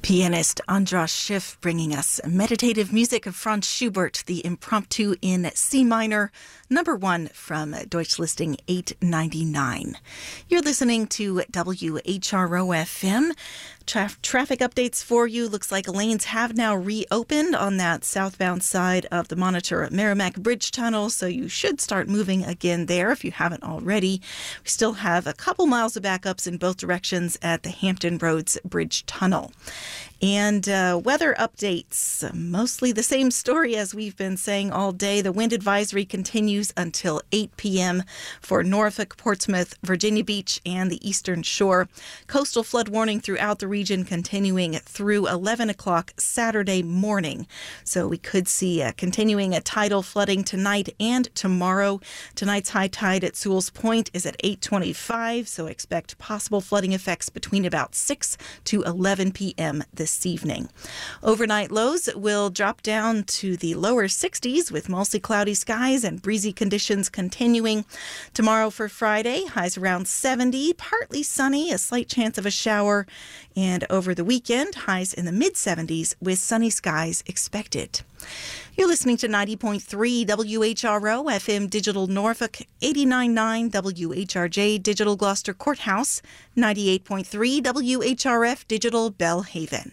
Pianist Andras Schiff bringing us meditative music of Franz Schubert, the Impromptu in C minor, number 1 from Deutsch Listing 899. You're listening to WHRO-FM. Traffic updates for you. Looks like lanes have now reopened on that southbound side of the Monitor at Merrimack Bridge Tunnel, so you should start moving again there if you haven't already. We still have a couple miles of backups in both directions at the Hampton Roads Bridge Tunnel. And weather updates, mostly the same story as we've been saying all day. The wind advisory continues until 8 p.m. for Norfolk, Portsmouth, Virginia Beach, and the Eastern Shore. Coastal flood warning throughout the region continuing through 11 o'clock Saturday morning. So we could see continuing tidal flooding tonight and tomorrow. Tonight's high tide at Sewell's Point is at 8:25, so expect possible flooding effects between about 6 to 11 p.m. this evening. Overnight lows will drop down to the lower 60s with mostly cloudy skies and breezy conditions continuing. Tomorrow for Friday, highs around 70, partly sunny, a slight chance of a shower. And over the weekend, highs in the mid-70s with sunny skies expected. You're listening to 90.3 WHRO FM Digital Norfolk, 89.9 WHRJ Digital Gloucester Courthouse, 98.3 WHRF Digital Belhaven.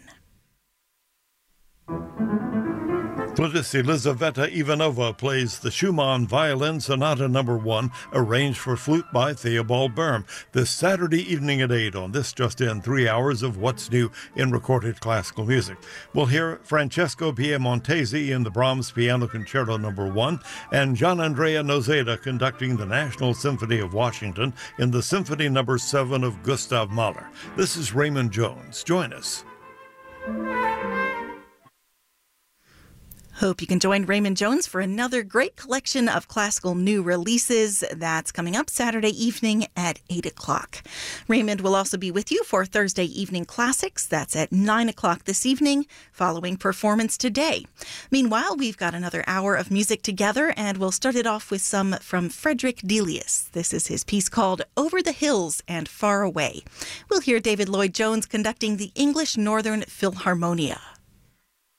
Flutist Elizaveta Ivanova plays the Schumann Violin Sonata No. 1, arranged for flute by Theobald Böhm, this Saturday evening at 8 on this just in 3 hours of what's new in recorded classical music. We'll hear Francesco Piemontesi in the Brahms Piano Concerto No. 1 and Gianandrea Nozeda conducting the National Symphony of Washington in the Symphony No. 7 of Gustav Mahler. This is Raymond Jones. Join us. Hope you can join Raymond Jones for another great collection of classical new releases. That's coming up Saturday evening at 8 o'clock. Raymond will also be with you for Thursday Evening Classics. That's at 9 o'clock this evening, following Performance Today. Meanwhile, we've got another hour of music together, and we'll start it off with some from Frederick Delius. This is his piece called Over the Hills and Far Away. We'll hear David Lloyd Jones conducting the English Northern Philharmonia.